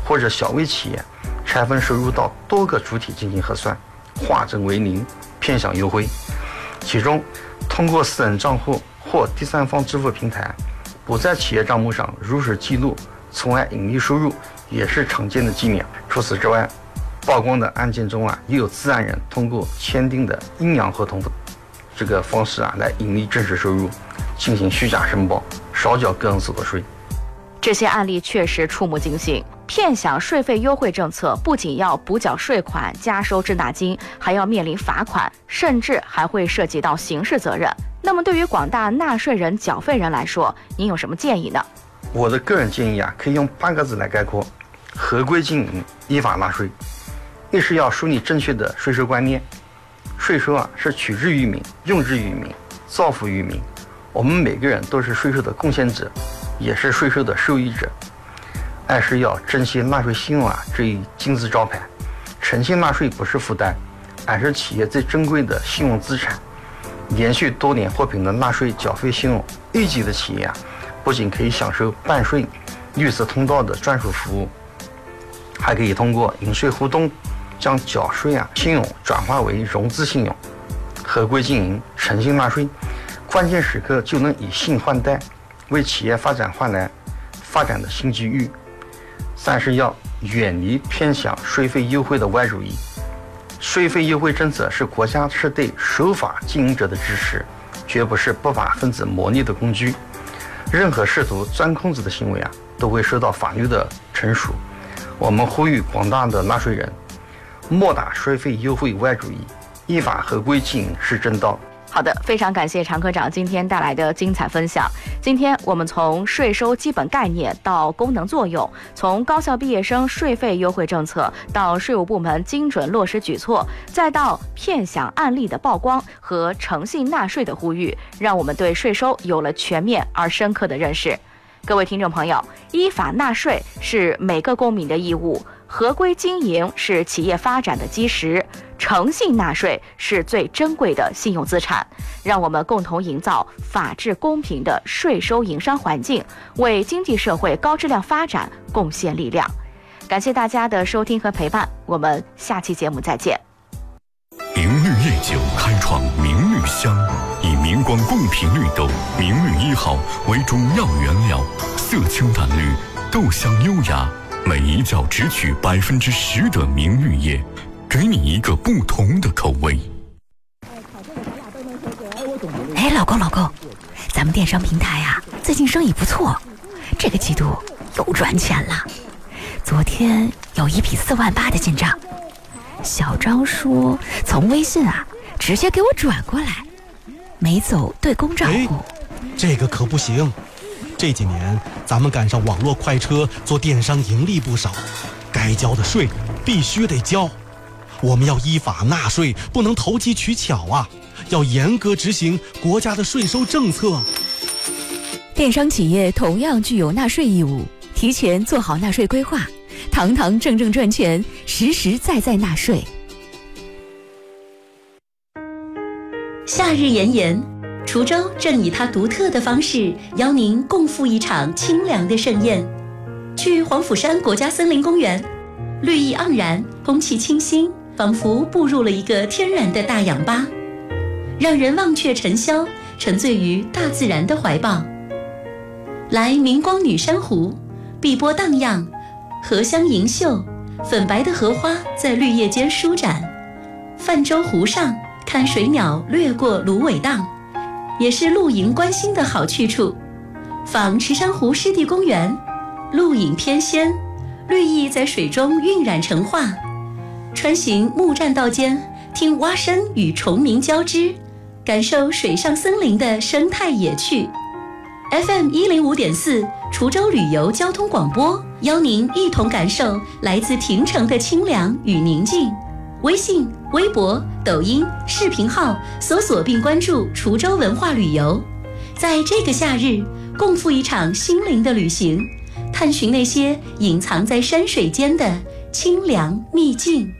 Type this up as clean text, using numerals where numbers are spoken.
或者小微企业拆分收入到多个主体进行核算，化整为零，偏向优惠。其中，通过私人账户或第三方支付平台，不在企业账目上如实记录从外盈利收入，也是常见的伎俩。除此之外，曝光的案件中也有自然人通过签订的阴阳合同这个方式来盈利真实收入，进行虚假申报，少缴个人所得税。 这些案例确实触目惊心。骗享税费优惠政策不仅要补缴税款、加收滞纳金，还要面临罚款，甚至还会涉及到刑事责任。那么对于广大纳税人、缴费人来说，您有什么建议呢？ 我的个人建议可以用8个字来概括：合规经营，依法纳税。一是要树立正确的税收观念，税收是取之于民、用之于民、造福于民，我们每个人都是税收的贡献者，也是税收的受益者。二是要珍惜纳税信用这一金字招牌，诚信纳税不是负担，而是企业最珍贵的信用资产。连续多年获评的纳税缴费信用1级的企业不仅可以享受办税、绿色通道的专属服务，还可以通过银税互动，将缴税信用转化为融资信用。合规经营，诚信纳税，关键时刻就能以信换贷，为企业发展换来发展的新机遇。三是要远离偏享税费优惠的歪主意。税费优惠政策是国家是对守法经营者的支持，绝不是不法分子牟利的工具。任何试图钻空子的行为都会受到法律的惩处。我们呼吁广大的纳税人，莫打税费优惠歪主意，依法合规经营是正道。 好的，非常感谢常科长今天带来的精彩分享。今天我们从税收基本概念到功能作用，从高校毕业生税费优惠政策到税务部门精准落实举措，再到骗享案例的曝光和诚信纳税的呼吁，让我们对税收有了全面而深刻的认识。各位听众朋友，依法纳税是每个公民的义务，合规经营是企业发展的基石，诚信纳税是最珍贵的信用资产。让我们共同营造法治公平的税收营商环境，为经济社会高质量发展贡献力量。感谢大家的收听和陪伴，我们下期节目再见。 明绿夜酒开创明绿香，以明光贡品绿豆明绿1号为主要原料，色清淡绿，豆香优雅，每一窖只取10%的明绿叶，给你一个不同的口味。 哎，老公，咱们电商平台最近生意不错，这个季度又赚钱了。昨天有一笔4万8的进账，小张说从微信直接给我转过来，没走对公账户。 这个可不行，这几年咱们赶上网络快车，做电商盈利不少，该交的税必须得交。我们要依法纳税，不能投机取巧要严格执行国家的税收政策。 电商企业同样具有纳税义务，提前做好纳税规划，堂堂正正赚钱，实实在在纳税。 夏日炎炎，滁州正以它独特的方式邀您共赴一场清凉的盛宴。去黄甫山国家森林公园，绿意盎然，空气清新，仿佛步入了一个天然的大氧吧，让人忘却尘嚣，沉醉于大自然的怀抱。来明光女珊瑚，碧波荡漾，荷香盈袖，粉白的荷花在绿叶间舒展。泛舟湖上，看水鸟掠过芦苇荡，也是露营观星的好去处。访池珊瑚湿地公园，露影翩跹，绿意在水中晕染成画。穿行木栈道间，听蛙声与虫鸣交织，感受水上森林的生态野趣。FM 105.4滁州旅游交通广播，邀您一同感受来自亭城的清凉与宁静。微信、微博、抖音、视频号搜索并关注滁州文化旅游，在这个夏日，共赴一场心灵的旅行，探寻那些隐藏在山水间的清凉秘境。